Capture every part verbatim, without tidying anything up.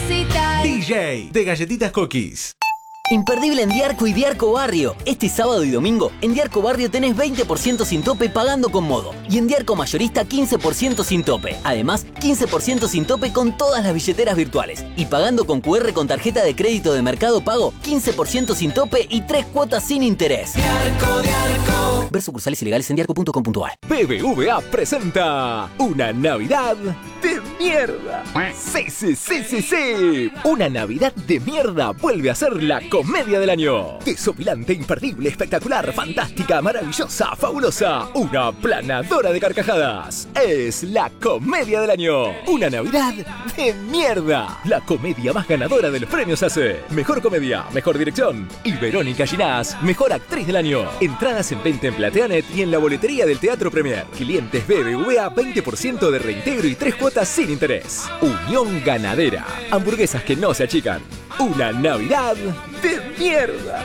necesitas. D J de Galletitas Cookies. Imperdible en Diarco y Diarco Barrio. Este sábado y domingo, en Diarco Barrio tenés veinte por ciento sin tope pagando con Modo. Y en Diarco Mayorista quince por ciento sin tope. Además, quince por ciento sin tope con todas las billeteras virtuales. Y pagando con cu erre con tarjeta de crédito de Mercado Pago, quince por ciento sin tope y tres cuotas sin interés. Diarco, Diarco. Ver sucursales ilegales en diarco punto com punto a r. B B V A presenta una Navidad de mierda. Sí, sí, sí, sí, sí. Una Navidad de mierda vuelve a ser la comedia del año. Desopilante, imperdible, espectacular, fantástica, maravillosa, fabulosa. Una planadora de carcajadas. Es la comedia del año. Una Navidad de mierda. La comedia más ganadora de los premios A C E. Mejor comedia, mejor dirección. Y Verónica Ginás, mejor actriz del año. Entradas en venta en Plateanet y en la boletería del Teatro Premier. Clientes B B V A, veinte por ciento de reintegro y tres cuotas sin interés. Unión Ganadera. Hamburguesas que no se achican. Una Navidad de mierda.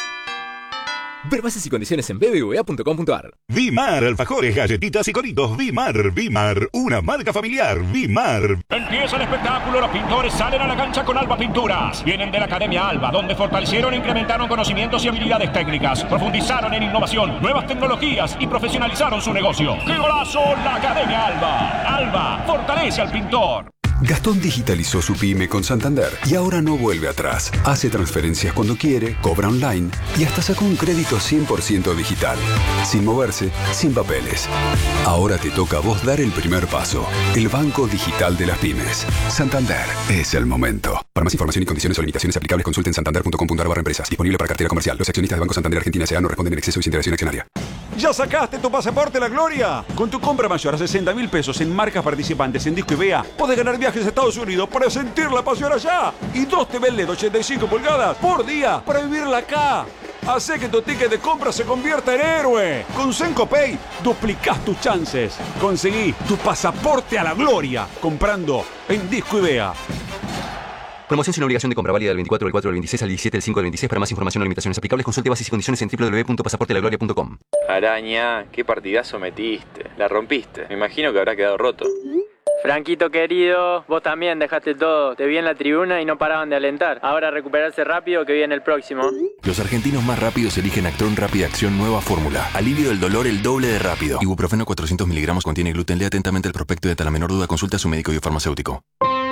Ver bases y condiciones en b b v a punto com punto a r. Vimar, alfajores, galletitas y coritos. Vimar, Vimar, una marca familiar. Vimar. Empieza el espectáculo. Los pintores salen a la cancha con Alba Pinturas. Vienen de la Academia Alba, donde fortalecieron e incrementaron conocimientos y habilidades técnicas. Profundizaron en innovación, nuevas tecnologías y profesionalizaron su negocio. ¡Qué golazo! La Academia Alba. Alba fortalece al pintor. Gastón digitalizó su pyme con Santander y ahora no vuelve atrás. Hace transferencias cuando quiere, cobra online y hasta sacó un crédito cien por ciento digital. Sin moverse, sin papeles. Ahora te toca a vos dar el primer paso. El banco digital de las pymes. Santander es el momento. Para más información y condiciones o limitaciones aplicables, consulten santander punto com punto a r barra empresas. Disponible para cartera comercial. Los accionistas de Banco Santander Argentina S A no responden en exceso y sin interacción accionaria. ¿Ya sacaste tu pasaporte, la gloria? Con tu compra mayor a sesenta mil pesos en marcas participantes en Disco y Vea, podés ganar viajes a Estados Unidos para sentir la pasión allá. Y dos T V L E D ochenta y cinco pulgadas por día para vivirla acá. Hacé que tu ticket de compra se convierta en héroe. Con SencoPay duplicás tus chances. Conseguí tu pasaporte a la gloria comprando en Disco y Vea. Promoción sin obligación de compra, válida del veinticuatro del cuatro del veintiséis al diecisiete del cinco del veintiséis. Para más información o limitaciones aplicables, consulte bases y condiciones en w w w punto pasaporte la gloria punto com. Araña, qué partidazo metiste. La rompiste. Me imagino que habrá quedado roto. Franquito querido, vos también dejaste todo. Te vi en la tribuna y no paraban de alentar. Ahora recuperarse rápido que viene el próximo. Los argentinos más rápidos eligen Actron Rápida Acción Nueva Fórmula. Alivio del dolor el doble de rápido. Ibuprofeno cuatrocientos miligramos contiene gluten. Lea atentamente el prospecto y ante la menor duda consulta a su médico y farmacéutico.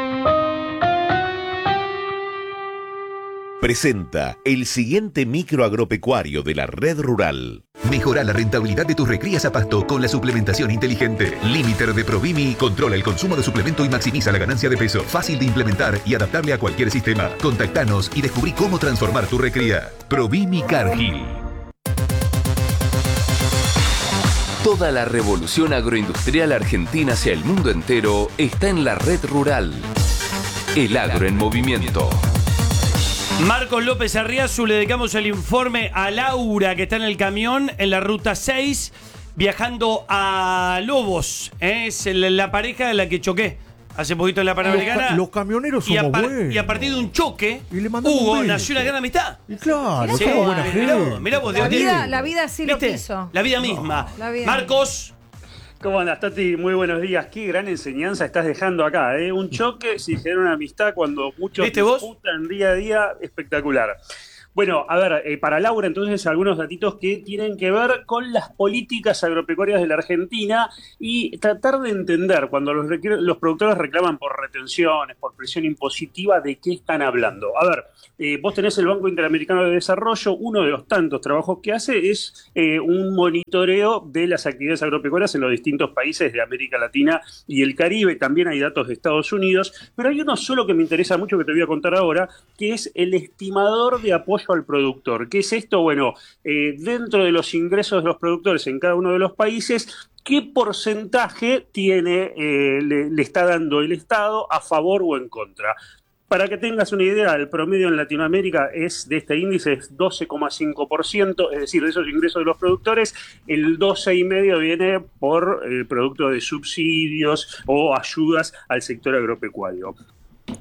Presenta el siguiente micro agropecuario de la red rural. Mejora la rentabilidad de tus recrías a pasto con la suplementación inteligente. Limiter de Provimi controla el consumo de suplemento y maximiza la ganancia de peso. Fácil de implementar y adaptable a cualquier sistema. Contactanos y descubrí cómo transformar tu recría. Provimi Cargill. Toda la revolución agroindustrial argentina hacia el mundo entero está en la red rural. El agro en movimiento. Marcos López Arriazu, le dedicamos el informe a Laura, que está en el camión en la ruta seis, viajando a Lobos. ¿eh? Es el, la pareja de la que choqué hace poquito en la Panamericana. Los, ca los camioneros somos y a, par buenos. Y a partir de un choque, y le Hugo un nació una gran amistad. Y claro, sí, somos buena gente. Mirá vos, mirá vos, la, de vida, la vida sí ¿Viste? lo quiso. La vida misma. La vida Marcos. ¿Cómo andas, Tati? Muy buenos días. Qué gran enseñanza estás dejando acá, ¿eh? Un choque si genera una amistad cuando muchos disputan día a día, espectacular. Bueno, a ver, eh, para Laura, entonces, algunos datitos que tienen que ver con las políticas agropecuarias de la Argentina y tratar de entender cuando los, los productores reclaman por retenciones, por presión impositiva, de qué están hablando. A ver, eh, vos tenés el Banco Interamericano de Desarrollo, uno de los tantos trabajos que hace es eh, un monitoreo de las actividades agropecuarias en los distintos países de América Latina y el Caribe. También hay datos de Estados Unidos, pero hay uno solo que me interesa mucho que te voy a contar ahora, que es el estimador de apoyo al productor. ¿Qué es esto? Bueno, eh, dentro de los ingresos de los productores en cada uno de los países, ¿qué porcentaje tiene, eh, le, le está dando el Estado a favor o en contra? Para que tengas una idea, el promedio en Latinoamérica es de este índice es doce coma cinco por ciento, es decir, de esos ingresos de los productores, el doce coma cinco por ciento viene por el producto de subsidios o ayudas al sector agropecuario.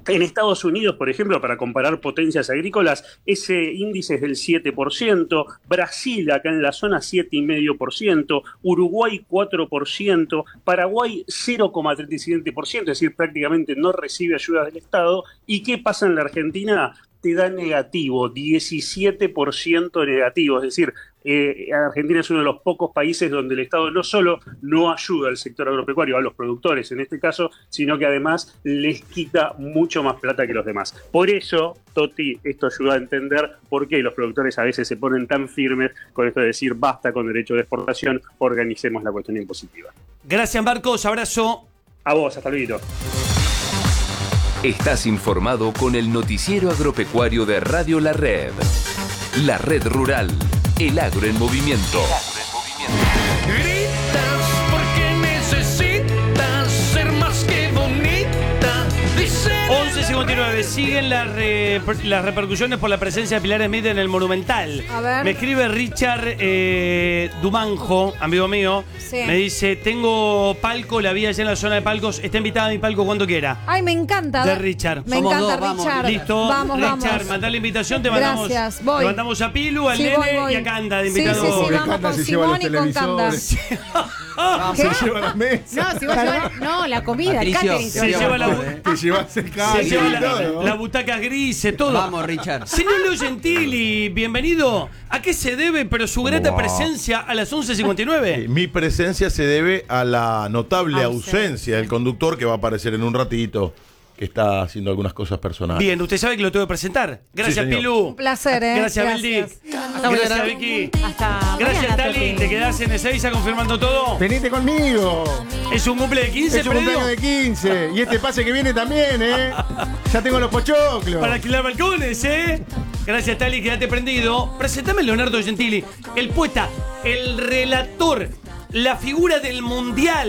En Estados Unidos, por ejemplo, para comparar potencias agrícolas, ese índice es del siete por ciento, Brasil acá en la zona siete coma cinco por ciento, Uruguay cuatro por ciento, Paraguay cero coma treinta y siete por ciento, es decir, prácticamente no recibe ayudas del Estado. ¿Y qué pasa en la Argentina? Te da negativo, diecisiete por ciento negativo, es decir, eh, Argentina es uno de los pocos países donde el Estado no solo no ayuda al sector agropecuario, a los productores en este caso, sino que además les quita mucho más plata que los demás. Por eso, Toti, esto ayuda a entender por qué los productores a veces se ponen tan firmes con esto de decir basta con derecho de exportación, organicemos la cuestión impositiva. Gracias, Marcos, abrazo. A vos, hasta luego. Estás informado con el noticiero agropecuario de Radio La Red. La Red Rural, el agro en movimiento. Gritas porque necesitas ser más que bonita. Dice once cincuenta y nueve. Siguen las, re, las repercusiones por la presencia de Pilar Smith en el Monumental. A ver. Me escribe Richard eh, Dumanjo, amigo mío. Sí. Me dice, tengo palco, la vi allá en la zona de palcos. Está invitada a mi palco cuando quiera. Ay, me encanta. De Richard. Me Somos encanta, dos, vamos, Richard. Listo. Vamos, Richard, vamos. mandá la invitación, te mandamos. Gracias, voy. Te mandamos a Pilu, al Sí, nene voy, voy. y a Canda de Sí, invitado. sí, sí, vamos con Simón y con Canda. Vamos, ¿Qué? se lleva la mesa. No, si vos llevas, no, la comida, Patricio, el catering. se lleva la, Te llevas el se cable lleva y la, todo. la butaca grise, todo. Vamos, Richard. Señor Leo Gentili, bienvenido. ¿A qué se debe, pero su grata va? presencia a las once cincuenta y nueve? Mi presencia se debe a la notable ausencia del conductor que va a aparecer en un ratito, que está haciendo algunas cosas personales. Bien, usted sabe que lo tengo que presentar. Gracias, Sí, señor. Pilu. Un placer, ¿eh? Gracias, Gracias. Beldi. Hasta Gracias, mañana. Vicky. Hasta Gracias, mañana, Tali. Toti. Te quedás en Ezeiza confirmando todo. Venite conmigo. Es un cumple de quince, Es un Fredo. cumpleaños de quince. Y este pase que viene también, ¿eh? Ya tengo los pochoclos. Para alquilar balcones, ¿eh? Gracias, Tali, quédate prendido. Presentame a Leonardo Gentili, el poeta, el relator, la figura del mundial.